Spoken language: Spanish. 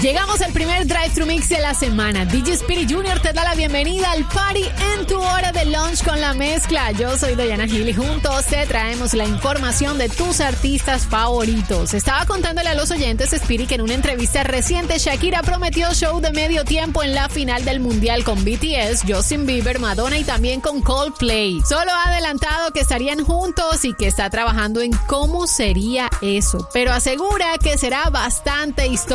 Llegamos al primer Drive-Thru Mix de la semana. DJ Speedy Jr. te da la bienvenida al party en tu hora de lunch con la mezcla. Yo soy Diana Gil y juntos te traemos la información de tus artistas favoritos. Estaba contándole a los oyentes, Speedy, que en una entrevista reciente Shakira prometió show de medio tiempo en la final del Mundial con BTS, Justin Bieber, Madonna y también con Coldplay. Solo ha adelantado que estarían juntos y que está trabajando en cómo sería eso, pero asegura que será bastante histórico.